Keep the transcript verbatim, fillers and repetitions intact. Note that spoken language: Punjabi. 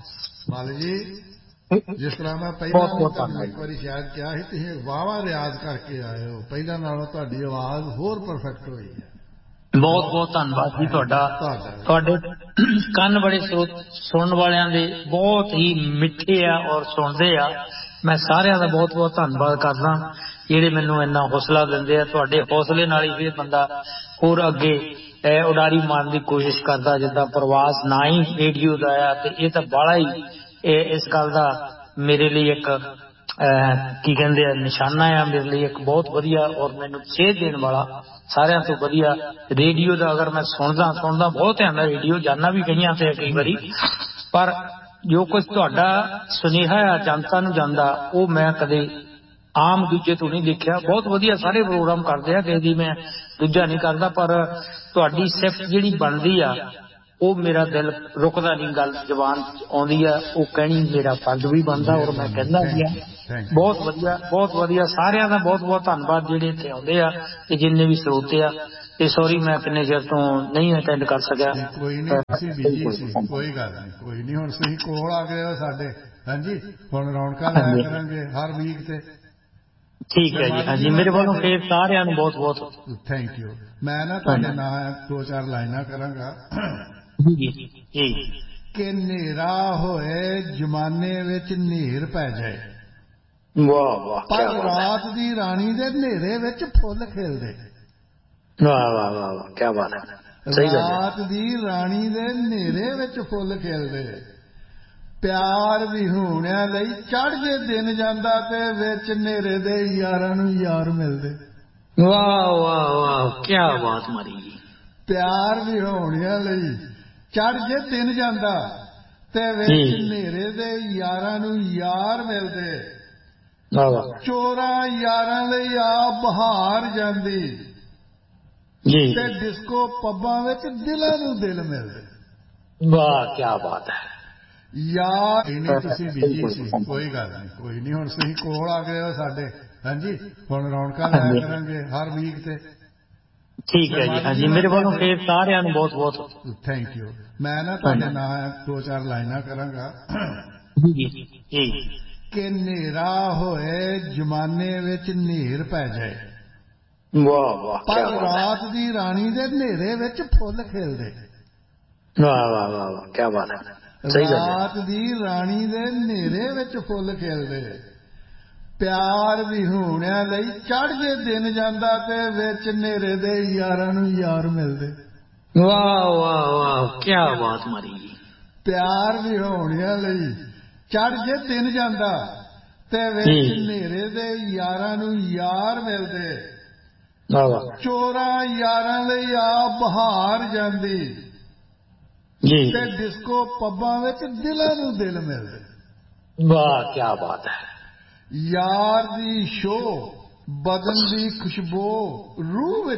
ਮਾਲੀ ਜੀ ਜਿਸ ਤਰ੍ਹਾਂ ਮੈਂ ਪਹਿਲਾਂ ਬਹੁਤ ਵੀ ਬਹੁਤ ਤੁਹਾਨੂੰ ਧੰਨਵਾਦ ਇੱਕ ਵਾਰੀ ਸ਼ਾਇਦ ਕਿਹਾ ਸੀ ਤੁਸੀਂ ਵਾਹਵਾ ਰਿਆਜ਼ ਕਰਕੇ ਆਏ ਹੋ ਪਹਿਲਾਂ ਨਾਲੋਂ ਤੁਹਾਡੀ ਆਵਾਜ਼ ਹੋਰ ਪਰਫੈਕਟ ਹੋਈ ਹੈ ਬਹੁਤ ਬਹੁਤ ਧੰਨਵਾਦ ਜੀ ਤੁਹਾਡਾ ਤੁਹਾਡਾ ਤੁਹਾਡੇ ਕੰਨ ਬੜੇ ਸੁਣਨ ਵਾਲਿਆਂ ਦੇ ਬਹੁਤ ਹੀ ਮਿੱਠੇ ਆ ਔਰ ਸੁਣਦੇ ਆ ਮੈਂ ਸਾਰਿਆਂ ਦਾ ਬਹੁਤ ਬਹੁਤ ਧੰਨਵਾਦ ਕਰਦਾ ਜਿਹੜੇ ਮੈਨੂੰ ਇੰਨਾ ਹੌਸਲਾ ਦਿੰਦੇ ਆ ਤੁਹਾਡੇ ਹੌਸਲੇ ਨਾਲ ਹੀ ਫਿਰ ਬੰਦਾ ਹੋਰ ਅੱਗੇ ਉਡਾਰੀ ਮਾਰਨ ਦੀ ਕੋਸ਼ਿਸ਼ ਕਰਦਾ ਜਿੱਦਾਂ ਪ੍ਰਵਾਸ ਨਾ ਹੀ ਰੇਡੀਓ ਦਾ ਆ ਤੇ ਇਹ ਤਾਂ ਬਾਹਲਾ ਹੀ ਇਸ ਗੱਲ ਦਾ ਮੇਰੇ ਲਈ ਇੱਕ ਕੀ ਕਹਿੰਦੇ ਆ ਨਿਸ਼ਾਨਾ ਆ ਮੇਰੇ ਲਈ ਇੱਕ ਬਹੁਤ ਵਧੀਆ ਔਰ ਮੈਨੂੰ ਸੇਧ ਦੇਣ ਵਾਲਾ ਸਾਰਿਆਂ ਤੋਂ ਵਧੀਆ ਰੇਡੀਓ ਦਾ ਅਗਰ ਮੈਂ ਸੁਣਦਾ ਸੁਣਦਾ ਬਹੁਤ ਧਿਆਨ ਨਾਲ ਰੇਡੀਓ ਜਾਨਾ ਵੀ ਗਈਆਂ ਤੇ ਕਈ ਵਾਰੀ ਪਰ ਜੋ ਕੁਝ ਤੁਹਾਡਾ ਸੁਨੇਹਾ ਆ ਜਨਤਾ ਨੂੰ ਜਾਂਦਾ ਉਹ ਮੈਂ ਕਦੇ ਆਮ ਦੂਜੇ ਤੋਂ ਨਹੀਂ ਦੇਖਿਆ ਬਹੁਤ ਵਧੀਆ ਸਾਰੇ ਪ੍ਰੋਗਰਾਮ ਕਰਦੇ ਆ ਕਿਸੇ ਦੀ ਮੈਂ ਦੂਜਾ ਨਹੀਂ ਕਰਦਾ ਪਰ ਤੁਹਾਡੀ ਸਿਫਤ ਜਿਹੜੀ ਬਣਦੀ ਆ ਉਹ ਮੇਰਾ ਦਿਲ ਰੁਕਦਾ ਨਹੀਂ ਗੱਲ ਜ਼ਬਾਨ ਆਉਂਦੀ ਆ ਉਹ ਕਹਿਣੀ ਮੇਰਾ ਫਰਜ਼ ਵੀ ਬਣਦਾ ਔਰ ਮੈਂ ਕਹਿੰਦਾ ਵੀ ਆ ਬਹੁਤ ਵਧੀਆ ਬਹੁਤ ਵਧੀਆ ਸਾਰਿਆਂ ਦਾ ਬਹੁਤ ਬਹੁਤ ਧੰਨਵਾਦ ਜਿਹੜੇ ਇੱਥੇ ਆਉਂਦੇ ਆ ਤੇ ਜਿੰਨੇ ਵੀ ਸਰੋਤੇ ਆ ਤੇ ਸੌਰੀ ਮੈਂ ਕਿੰਨੇ ਚਿਰ ਤੋਂ ਨਹੀਂ ਅਟੈਂਡ ਕਰ ਸਕਿਆ ਕੋਈ ਨਹੀਂ ਤੁਸੀਂ ਬਿਜੀ ਸੀ ਕੋਈ ਗੱਲ ਨਹੀਂ ਕੋਈ ਨਹੀਂ ਹੁਣ ਤੁਸੀਂ ਕੋਲ ਆ ਗਏ ਹੋ ਸਾਡੇ ਹਾਂਜੀ ਹੁਣ ਰੌਣਕਾਂ ਲਾਇਆ ਕਰਾਂਗੇ ਹਰ ਵੀਕ ਤੇ ਠੀਕ ਹੈ ਜੀ ਹਾਂਜੀ ਮੇਰੇ ਵੱਲੋਂ ਫੇਰ ਸਾਰਿਆਂ ਨੂੰ ਬਹੁਤ ਬਹੁਤ ਥੈਂਕ ਯੂ ਮੈਂ ਨਾ ਤੁਹਾਡੇ ਨਾਲ ਦੋ ਚਾਰ ਲਾਈਨਾਂ ਕਰਾਂਗਾ ਜੀ ਜੀ ਕਿ ਹਨੇਰਾ ਹੋਏ ਜ਼ਮਾਨੇ ਵਿੱਚ ਹਨੇਰ ਪੈ ਜਾਏ ਵਾਹ ਵਾਹ ਪਰ ਰਾਤ ਦੀ ਰਾਣੀ ਦੇ ਹਨੇਰੇ ਵਿੱਚ ਫੁੱਲ ਖਿਲਦੇ ਵਾਹ ਵਾਹ ਵਾਹ ਵਾਹ ਕੀ ਬਾਤ ਹੈ ਰਾਤ ਦੀ ਰਾਣੀ ਦੇ ਹਨੇਰੇ ਵਿੱਚ ਫੁੱਲ ਖਿਲਦੇ ਪਿਆਰ ਵਿਹੂਣਿਆਂ ਲਈ ਚੜ ਜੇ ਦਿਨ ਜਾਂਦਾ ਤੇ ਵਿੱਚ ਹਨੇਰੇ ਦੇ ਯਾਰਾਂ ਨੂੰ ਯਾਰ ਮਿਲਦੇ ਵਾਹ ਵਾਹ ਵਾਹ ਕੀ ਬਾਤ ਮਾਰੀ ਪਿਆਰ ਵਿਹੂਣਿਆਂ ਲਈ ਚੜ ਜੇ ਦਿਨ ਜਾਂਦਾ ਤੇ ਵਿੱਚ ਹਨੇਰੇ ਦੇ ਯਾਰਾਂ ਨੂੰ ਯਾਰ ਮਿਲਦੇ ਚੋਰਾਂ ਯਾਰਾਂ ਲਈ ਆ ਬਹਾਰ ਜਾਂਦੀ ਜੀ ਤੇ ਡਿਸਕੋ ਪੱਬਾਂ ਵਿੱਚ ਦਿਲਾਂ ਨੂੰ ਦਿਲ ਮਿਲਦੇ ਵਾਹ ਕੀ ਬਾਤ ਹੈ ਯਾਰ ਇਹਨੇ ਤੁਸੀਂ ਬਿਜੀ ਸੀ ਕੋਈ ਗੱਲ ਨਹੀਂ ਕੋਈ ਨਹੀਂ ਹੁਣ ਤੁਸੀਂ ਕੋਲ ਆ ਗਏ ਹੋ ਸਾਡੇ ਹਾਂਜੀ ਹੁਣ ਰੌਣਕਾਂ ਲਾਇਆ ਕਰਾਂਗੇ ਹਰ ਵੀਕ ਤੇ ਠੀਕ ਹੈ ਜੀ ਹਾਂਜੀ ਮੇਰੇ ਵੱਲੋਂ ਫੇਰ ਸਾਰਿਆਂ ਨੂੰ ਬਹੁਤ ਬਹੁਤ ਥੈਂਕ ਯੂ ਮੈਂ ਨਾ ਤੁਹਾਡੇ ਨਾਲ ਦੋ ਚਾਰ ਲਾਈਨਾਂ ਕਰਾਂਗਾ ਜੀ ਜੀ ਕਿ ਹਨੇਰਾ ਹੋਏ ਜ਼ਮਾਨੇ ਵਿੱਚ ਹਨੇਰ ਪੈ ਜਾਏ ਵਾਹ ਵਾਹ ਪਰ ਰਾਤ ਦੀ ਰਾਣੀ ਦੇ ਹਨੇਰੇ ਵਿੱਚ ਫੁੱਲ ਖਿਲਦੇ ਵਾਹ ਵਾਹ ਵਾਹ ਵਾਹ ਕੀ ਬਾਤ ਹੈ ਰਾਤ ਦੀ ਰਾਣੀ ਦੇ ਹਨੇਰੇ ਵਿੱਚ ਫੁੱਲ ਖਿਲਦੇ ਪਿਆਰ ਵਿਹੂਣਿਆਂ ਲਈ ਚੜ ਜੇ ਦਿਨ ਜਾਂਦਾ ਤੇ ਵਿੱਚ ਹਨੇਰੇ ਦੇ ਯਾਰਾਂ ਨੂੰ ਯਾਰ ਮਿਲਦੇ ਵਾਹ ਵਾਹ ਵਾਹ ਕੀ ਬਾਤ ਮਾਰੀ ਪਿਆਰ ਵਿਹੂਣਿਆਂ ਲਈ ਚੜ ਜੇ ਦਿਨ ਜਾਂਦਾ ਤੇ ਵਿੱਚ ਹਨੇਰੇ ਦੇ ਯਾਰਾਂ ਨੂੰ ਯਾਰ ਮਿਲਦੇ ਚੋਰਾਂ ਯਾਰਾਂ ਲਈ ਆ ਬਹਾਰ ਜਾਂਦੀ ਜੀ ਤੇ ਡਿਸਕੋ ਪੱਬਾਂ ਵਿੱਚ ਦਿਲਾਂ ਨੂੰ ਦਿਲ ਮਿਲਦੇ ਵਾਹ ਕੀ ਬਾਤ ਹੈ ਯਾਰ ਦੀ ਸ਼ੋ ਬਦਨ ਦੀ ਖੁਸ਼ਬੂ ਰੂਹ